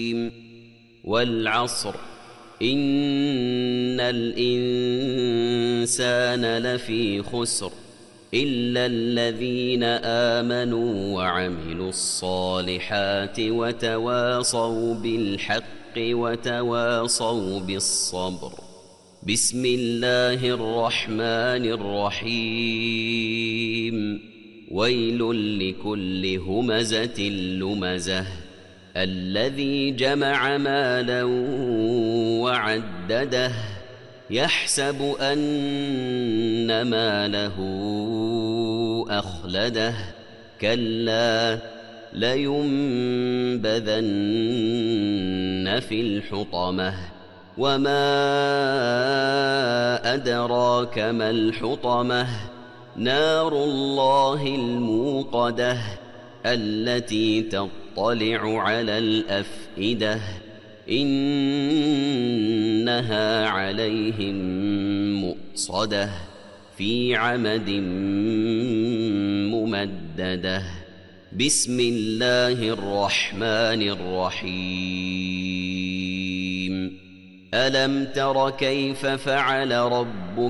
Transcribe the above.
والعصر إن الإنسان لفي خسر إلا الذين آمنوا وعملوا الصالحات وتواصوا بالحق وتواصوا بالصبر. بسم الله الرحمن الرحيم. ويل لكل همزة لمزة الذي جمع مالا وعدده يحسب أن ماله أخلده كلا لينبذن في الحطمة وما أدراك ما الحطمة نار الله الموقدة التي تطلع على الأفئدة إنها عليهم مؤصدة في عمد ممددة. بسم الله الرحمن الرحيم. ألم تر كيف فعل ربك